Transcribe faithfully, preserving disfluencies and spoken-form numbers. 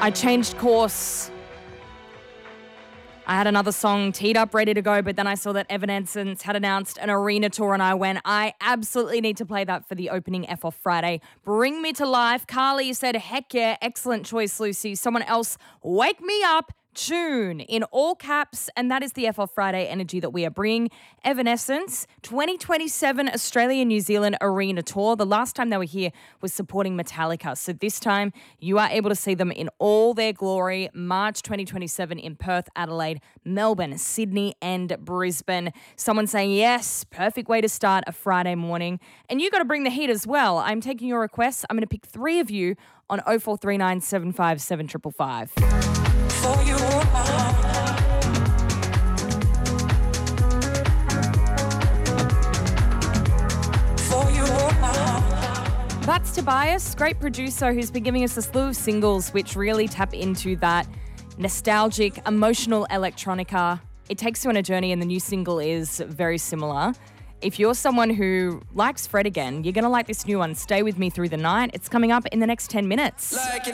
I changed course. I had another song teed up, ready to go, but then I saw that Evanescence had announced an arena tour and I went, I absolutely need to play that for the opening F Off Friday. Bring Me to Life. Carly said, heck yeah, excellent choice, Lucy. Someone else, Wake Me Up. Tune in all caps, and that is the F Off Friday energy that we are bringing. Evanescence, twenty twenty-seven Australia New Zealand Arena Tour. The last time they were here was supporting Metallica. So this time you are able to see them in all their glory. March twenty twenty-seven in Perth, Adelaide, Melbourne, Sydney and Brisbane. Someone saying yes, perfect way to start a Friday morning. And you got to bring the heat as well. I'm taking your requests. I'm going to pick three of you on oh four three nine, seven five seven, five five five. For you. For you. That's Tobias, great producer who's been giving us a slew of singles which really tap into that nostalgic, emotional electronica. It takes you on a journey, and the new single is very similar. If you're someone who likes Fred again, you're going to like this new one. Stay with me through the night. It's coming up in the next ten minutes. Like